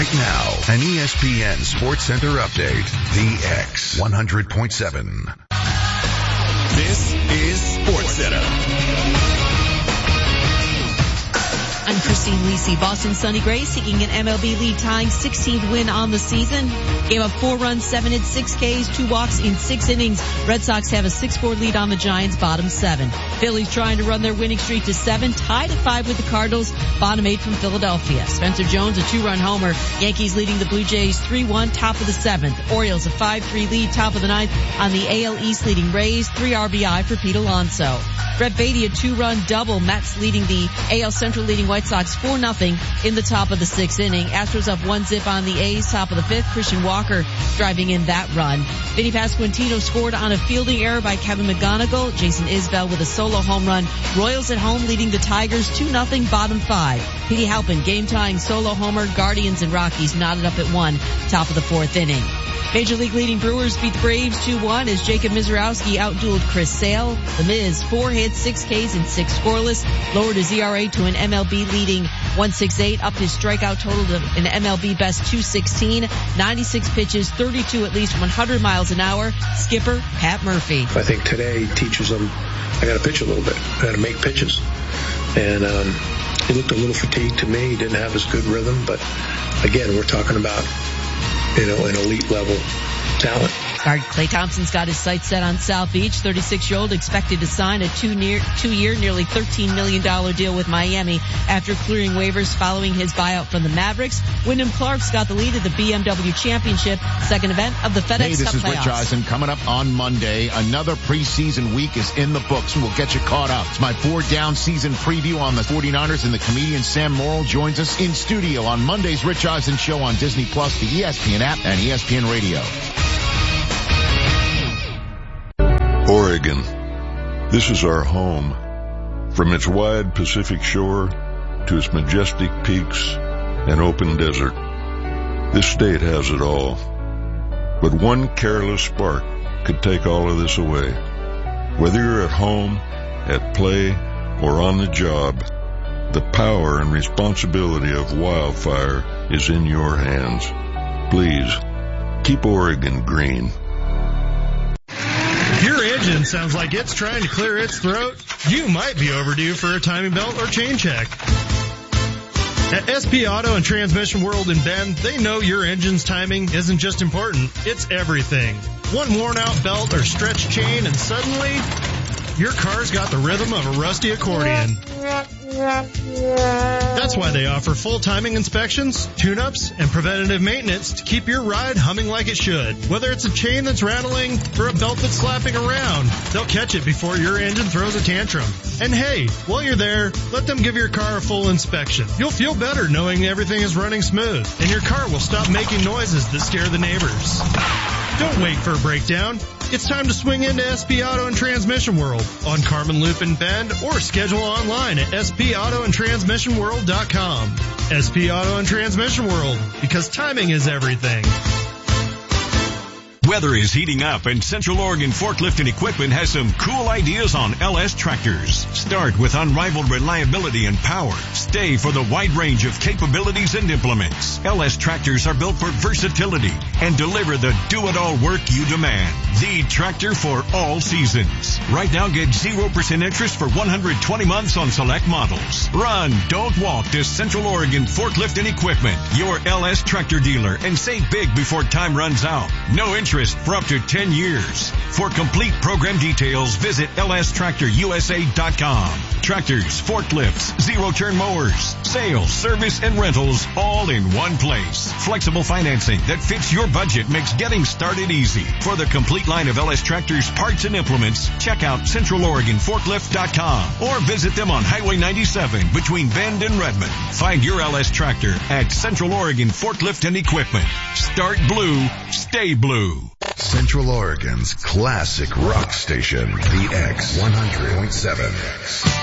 Right now, an ESPN Sports Center update. The X 100.7. This is Sports Center. I'm Christine Lisi. Boston's Sonny Gray seeking an MLB league-tying 16th win on the season. Gave up 4 runs, 7 hits, 6 Ks, 2 walks in 6 innings. Red Sox have a 6-4 lead on the Giants, bottom 7. Phillies trying to run their winning streak to 7, tied at 5 with the Cardinals, bottom 8 from Philadelphia. Spencer Jones, a 2-run homer. Yankees leading the Blue Jays 3-1, top of the 7th. Orioles a 5-3 lead, top of the 9th on the AL East leading Rays, 3 RBI for Pete Alonso. Brett Beatty, a 2-run double. Mets leading the AL Central leading White Sox 4-0 in the top of the 6th inning. Astros up 1-0 on the A's, top of the 5th. Christian Walker driving in that run. Vinny Pasquantino scored on a fielding error by Kevin McGonigal. Jason Isbell with a solo home run. Royals at home leading the Tigers 2-0, bottom 5. Petey Halpin game-tying solo homer. Guardians and Rockies knotted up at 1, top of the 4th inning. Major League leading Brewers beat the Braves 2-1 as Jacob Mizorowski outdueled Chris Sale. The Miz, 4 hits, 6 Ks, and 6 scoreless, lowered his ERA to an MLB leading 1.68, upped his strikeout total to an MLB best 216, 96 pitches, 32 at least 100 miles an hour. Skipper Pat Murphy. I think today teaches them I got to pitch a little bit, I got to make pitches, and he looked a little fatigued to me. He didn't have his good rhythm, but again, we're talking about an elite level talent. Guard Klay Thompson's got his sights set on South Beach. 36-year-old expected to sign a 2-year, nearly $13 million deal with Miami after clearing waivers following his buyout from the Mavericks. Wyndham Clark's got the lead at the BMW Championship, second event of the FedEx Cup playoffs. Hey, this is Rich Eisen. Coming up on Monday, another preseason week is in the books, and we'll get you caught up. It's my 4-down season preview on the 49ers, and the comedian Sam Morrill joins us in studio on Monday's Rich Eisen Show on Disney+, the ESPN app, and ESPN Radio. Oregon. This is our home. From its wide Pacific shore to its majestic peaks and open desert, this state has it all. But one careless spark could take all of this away. Whether you're at home, at play, or on the job, the power and responsibility of wildfire is in your hands. Please, keep Oregon green. Your engine sounds like it's trying to clear its throat. You might be overdue for a timing belt or chain check. At SP Auto and Transmission World in Bend, they know your engine's timing isn't just important, it's everything. One worn out belt or stretched chain and suddenly, your car's got the rhythm of a rusty accordion. That's why they offer full timing inspections, tune-ups, and preventative maintenance to keep your ride humming like it should. Whether it's a chain that's rattling or a belt that's slapping around, they'll catch it before your engine throws a tantrum. And hey, while you're there, let them give your car a full inspection. You'll feel better knowing everything is running smooth, and your car will stop making noises that scare the neighbors. Don't wait for a breakdown. It's time to swing into SP Auto and Transmission World on Carmen Loop in Bend or schedule online at spautoandtransmissionworld.com. SP Auto and Transmission World, because timing is everything. Weather is heating up, and Central Oregon Forklift and Equipment has some cool ideas on LS tractors. Start with unrivaled reliability and power. Stay for the wide range of capabilities and implements. LS tractors are built for versatility and deliver the do-it-all work you demand. The tractor for all seasons. Right now, get 0% interest for 120 months on select models. Run, don't walk to Central Oregon Forklift and Equipment, your LS tractor dealer, and save big before time runs out. No interest for up to 10 years. For complete program details, visit lstractorusa.com. Tractors, forklifts, zero-turn mowers, sales, service, and rentals all in one place. Flexible financing that fits your budget makes getting started easy. For the complete line of LS Tractors parts and implements, check out CentralOregonForklift.com or visit them on Highway 97 between Bend and Redmond. Find your LS Tractor at Central Oregon Forklift and Equipment. Start blue, stay blue. Central Oregon's classic rock station, the X 100.7.